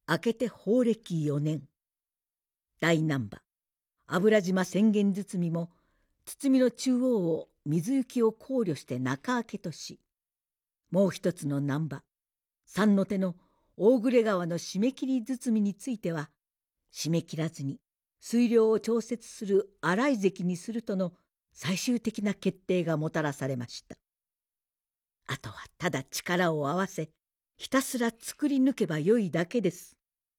明けて宝暦4年、大難波油島浅間堤も堤の中央を水行きを考慮して中開けとし、もう一つの難波三の手の大暮川の締め切り堤については、締め切らずに水量を調節する洗い堰にするとの最終的な決定がもたらされました。あとはただ力を合わせ、ひたすら作り抜けばよいだけです。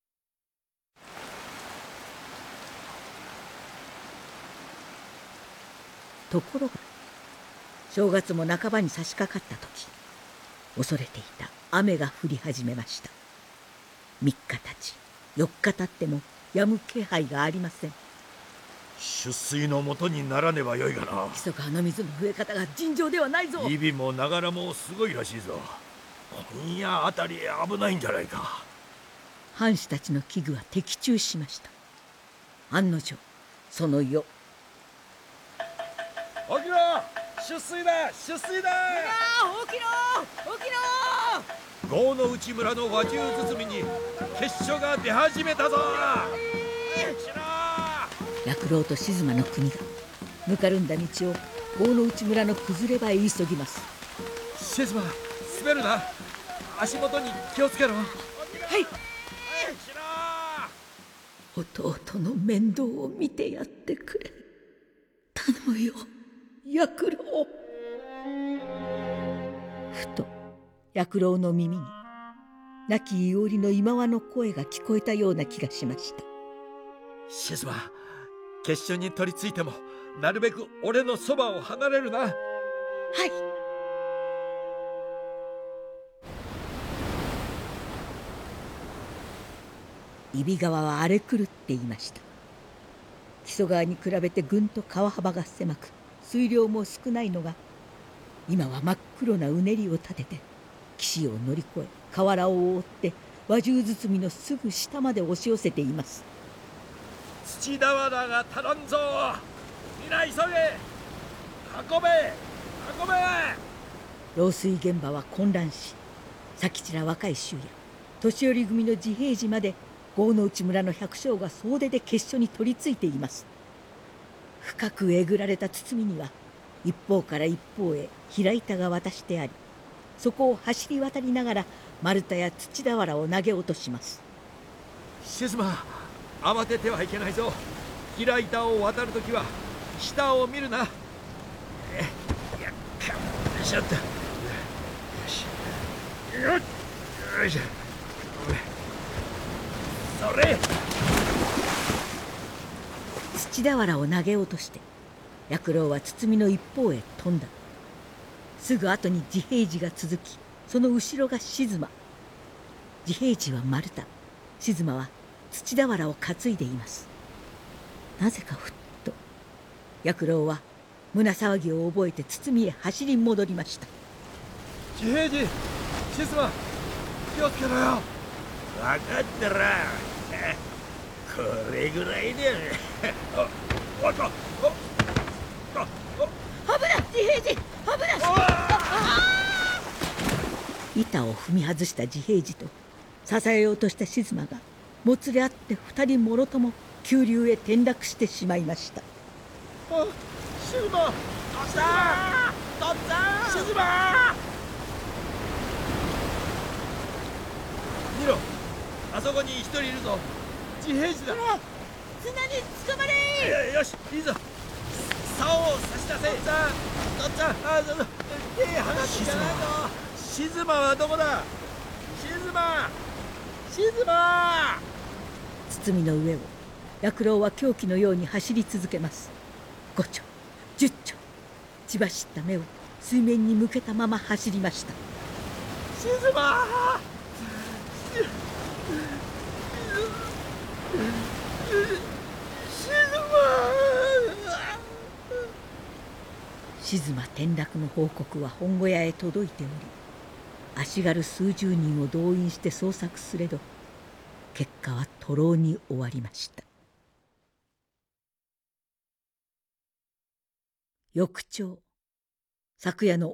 ところが正月も半ばに差し掛かった時、恐れていた雨が降り始めました。3日経ち4日経っても止む気配がありません。 出水の元にならねばよいがな。 木曽川の水の増え方が尋常ではないぞ。 日々もながらもすごいらしいぞ。今夜あたり危ないんじゃないか。 藩士たちの危惧は的中しました。案の定その夜、 起きろ、出水だ出水だ。 起きろ起きろ。 郷の内村の和中包に結晶が出始めたぞ。 薬郎と静馬の国がぬかるんだ道を郷の内村の崩れ場へ急ぎます。 静馬、滑るな。足元に気をつけろ。はい。 弟の面倒を見てやってくれ。頼むよ、薬郎。ふと薬郎の耳に亡き伊織の今和の声が聞こえたような気がしました。 静馬、決勝に取り付いてもなるべく俺のそばを離れるな。はい。 揖斐川は荒れ狂っていました。木曽川に比べてぐんと川幅が狭く、水量も少ないのが、今は真っ黒なうねりを立てて岸を乗り越え河原を覆って輪中堤のすぐ下まで押し寄せています。 土俵が足らんぞ。皆急げ、運べ運べ。 漏水現場は混乱し、佐吉ら若い衆や年寄り組の自平次まで郷の内村の百姓が総出で決勝に取り付いています。深くえぐられた堤には一方から一方へ平板が渡してあり、そこを走り渡りながら丸太や土俵を投げ落とします。 静馬、慌ててはいけないぞ。平板を渡るときは下を見るな。よいしょっと。よしよいしょ。それ。 土俵を投げ落として薬郎は堤の一方へ飛んだ。すぐ後に自平次が続き、その後ろが静馬。自平次は丸太、静馬は土俵を担いでいます。なぜかふっと薬郎は胸騒ぎを覚えて堤へ走り戻りました。 自平次、静馬、気をつけろよ。分かったらこれぐらいで。おっと、 危ない、自平次、危ない。板を踏み外した自平次と支えようとした静馬がもつれ合って二人もろとも急流へ転落してしまいました。 静馬、とっつぁん、静馬。見ろ、あそこに一人いるぞ。自平次だ。 綱に捕まれ。 よし、いいぞ。竿を差し出せ。とっつぁん、手離すんじゃないぞ。静馬はどこだ。静馬。 堤の上を薬郎は狂気のように走り続けます。5丁10丁、血走った目を水面に向けたまま走りました。 静馬。 静馬転落の報告は本小屋へ届いており、足軽数十人を動員して捜索すれど、結果は徒労に終わりました。翌朝、昨夜の